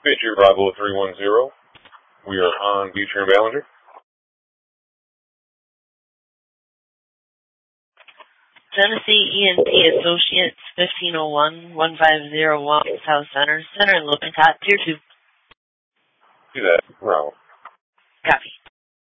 Patriot Bravo 310. We are on Beecher and Ballinger. Genesee ENT Associates, 1501-1501 South Center, Center in Lippincott, Tier 2. Do that. Bravo. Copy.